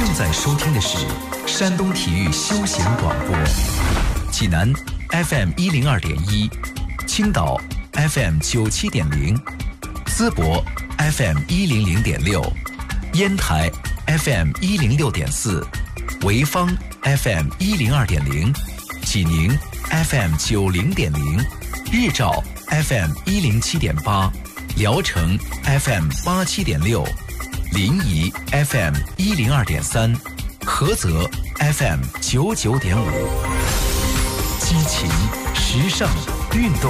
正在收听的是山东体育休闲广播，济南 FM 102.1，青岛 FM 97.0，淄博 FM 100.6，烟台 FM 106.4，潍坊 FM 102.0，济宁 FM 90.0，日照 FM 107.8，聊城 FM 87.6，临沂 FM 102.3，菏泽 FM 99.5，激情、时尚、运动。